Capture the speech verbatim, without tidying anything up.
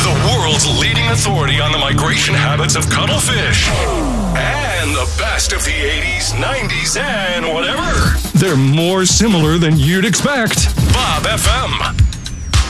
the world's leading authority on the migration habits of cuttlefish. And the best of the eighties, nineties, and whatever. They're more similar than you'd expect. Bob F M.